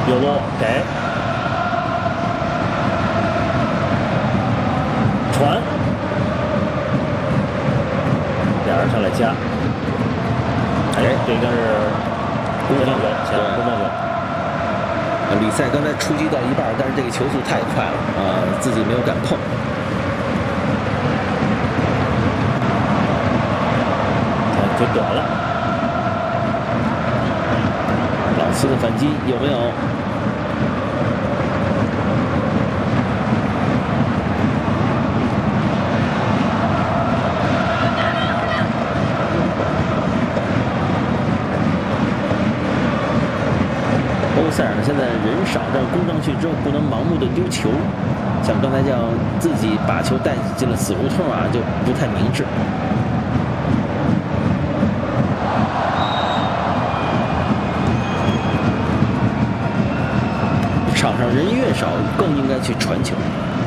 右路给传，俩人上来夹。哎，这个是攻防球，前攻防球。 比赛刚才出击到一半，但是这个球速太快了啊，自己没有敢碰。 就短了。 老斯的反击有没有？欧塞尔呢，现在人少，但是攻上去之后不能盲目的丢球，像刚才这样自己把球带进了死胡同啊，就不太明智。场上人越少，更应该去传球。